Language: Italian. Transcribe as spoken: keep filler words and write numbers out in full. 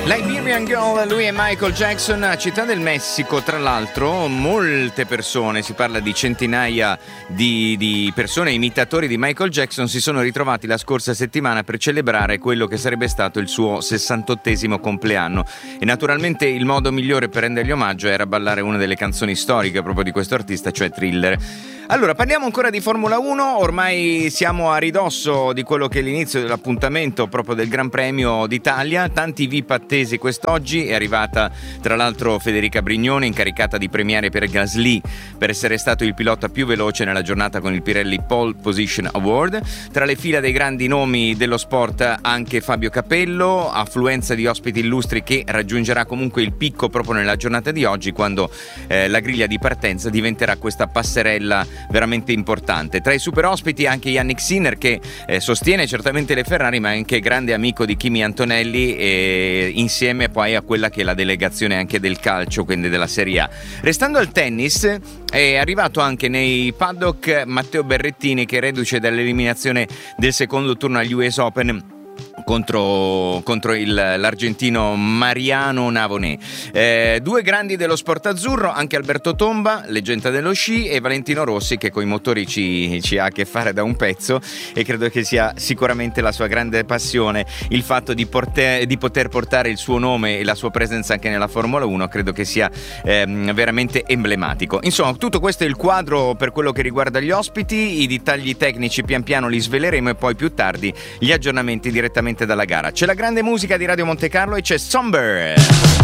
Liberian Girl, lui è Michael Jackson a Città del Messico. Tra l'altro molte persone, si parla di centinaia di, di persone, imitatori di Michael Jackson, si sono ritrovati la scorsa settimana per celebrare quello che sarebbe stato il suo sessantottesimo compleanno, e naturalmente il modo migliore per rendergli omaggio era ballare una delle canzoni storiche proprio di questo artista, cioè Thriller. Allora, parliamo ancora di Formula uno, ormai siamo a ridosso di quello che è l'inizio dell'appuntamento proprio del Gran Premio d'Italia, tanti V I P attesi quest'oggi. È arrivata tra l'altro Federica Brignone, incaricata di premiare per Gasly per essere stato il pilota più veloce nella giornata con il Pirelli Pole Position Award. Tra le fila dei grandi nomi dello sport anche Fabio Capello, affluenza di ospiti illustri che raggiungerà comunque il picco proprio nella giornata di oggi, quando eh, la griglia di partenza diventerà questa passerella veramente importante. Tra i super ospiti anche Yannick Sinner, che eh, sostiene certamente le Ferrari ma è anche grande amico di Kimi Antonelli, e insieme poi a quella che è la delegazione anche del calcio, quindi della Serie A. Restando al tennis, è arrivato anche nei paddock Matteo Berrettini, che reduce dall'eliminazione del secondo turno agli U S Open contro, contro il, l'argentino Mariano Navone. Eh, due grandi dello sport azzurro, anche Alberto Tomba, leggenda dello sci, e Valentino Rossi, che con i motori ci, ci ha a che fare da un pezzo, e credo che sia sicuramente la sua grande passione il fatto di, porte, di poter portare il suo nome e la sua presenza anche nella Formula uno. Credo che sia ehm, veramente emblematico. Insomma, tutto questo è il quadro per quello che riguarda gli ospiti. I dettagli tecnici pian piano li sveleremo, e poi più tardi gli aggiornamenti direttamente dalla gara. C'è la grande musica di Radio Monte Carlo e c'è Somber.